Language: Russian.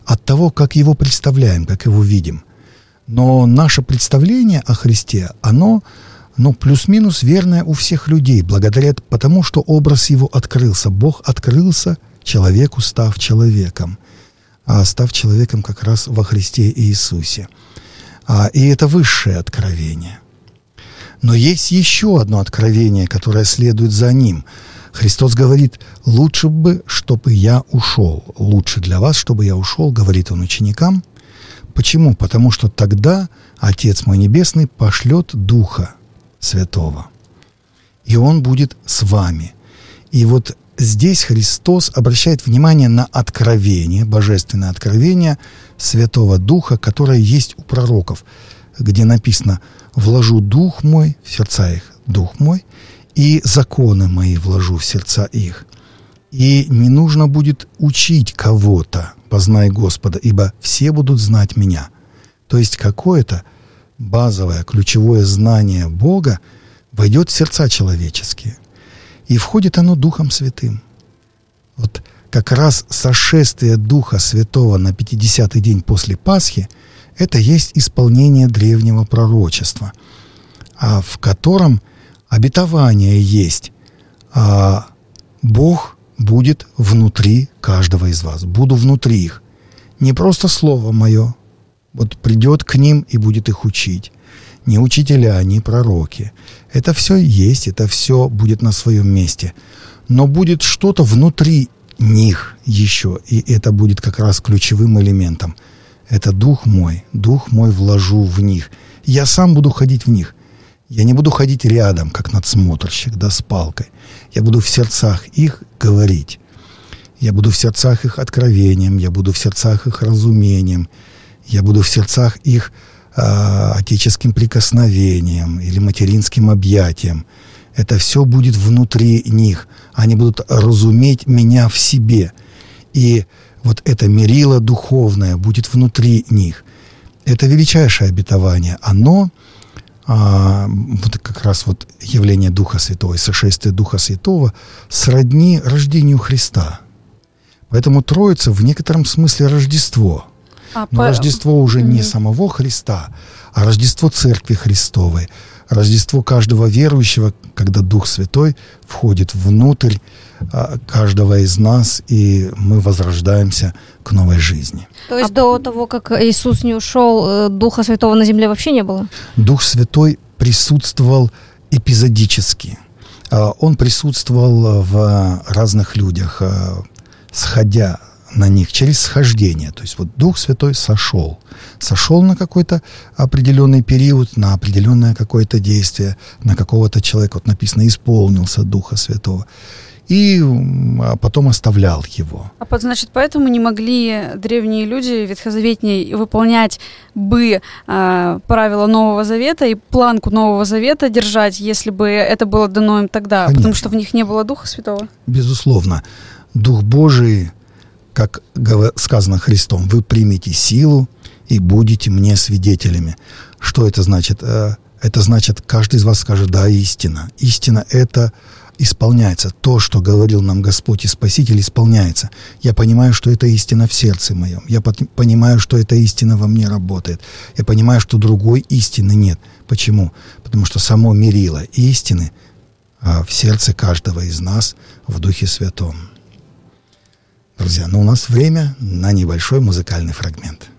от того, как Его представляем, как Его видим. Но наше представление о Христе, оно плюс-минус верное у всех людей, благодаря потому, что образ Его открылся. Бог открылся человеку, став человеком. А став человеком как раз во Христе Иисусе. И это высшее откровение. Но есть еще одно откровение, которое следует за ним. Христос говорит: «Лучше бы, чтобы я ушел». «Лучше для вас, чтобы я ушел», говорит Он ученикам. Почему? Потому что тогда Отец мой Небесный пошлет Духа Святого. И Он будет с вами. И вот здесь Христос обращает внимание на откровение, божественное откровение Святого Духа, которое есть у пророков, где написано: «Вложу Дух мой в сердца их, Дух мой, и законы мои вложу в сердца их». И не нужно будет учить кого-то: «Познай Господа, ибо все будут знать Меня». То есть какое-то базовое, ключевое знание Бога войдет в сердца человеческие. И входит оно Духом Святым. Вот как раз сошествие Духа Святого на 50-й день после Пасхи — это есть исполнение древнего пророчества, в котором обетование есть: Бог будет внутри каждого из вас. Буду внутри их. Не просто Слово Мое. Вот придет к ним и будет их учить. Не учителя, не пророки. Это все есть, это все будет на своем месте. Но будет что-то внутри них еще. И это будет как раз ключевым элементом. Это Дух мой вложу в них. Я сам буду ходить в них. Я не буду ходить рядом, как надсмотрщик, с палкой. Я буду в сердцах их говорить. Я буду в сердцах их откровением. Я буду в сердцах их разумением. Я буду в сердцах их отеческим прикосновением или материнским объятием. Это все будет внутри них. Они будут разуметь Меня в себе. И вот это мерило духовное будет внутри них. Это величайшее обетование. Оно, вот как раз вот явление Духа Святого и сошествие Духа Святого, сродни рождению Христа. Поэтому Троица в некотором смысле Рождество. Но Рождество уже не самого Христа, а Рождество Церкви Христовой. Рождество каждого верующего, когда Дух Святой входит внутрь каждого из нас, и мы возрождаемся к новой жизни. То есть до того, как Иисус не ушел, Духа Святого на земле вообще не было? Дух Святой присутствовал эпизодически. Он присутствовал в разных людях, сходя на них через схождение. То есть вот Дух Святой сошел на какой-то определенный период, на определенное какое-то действие, на какого-то человека. Вот написано: исполнился Духа Святого. И потом оставлял его. Значит, поэтому не могли древние люди ветхозаветные выполнять правила Нового Завета и планку Нового Завета держать, если бы это было дано им тогда, Конечно. Потому что в них не было Духа Святого? Безусловно. Дух Божий, как сказано Христом: «Вы примете силу и будете мне свидетелями». Что это значит? Это значит, каждый из вас скажет: «Да, истина». Истина — это исполняется. То, что говорил нам Господь и Спаситель, исполняется. Я понимаю, что это истина в сердце моем. Я понимаю, что эта истина во мне работает. Я понимаю, что другой истины нет. Почему? Потому что само мерило истины в сердце каждого из нас в Духе Святом. Друзья, у нас время на небольшой музыкальный фрагмент.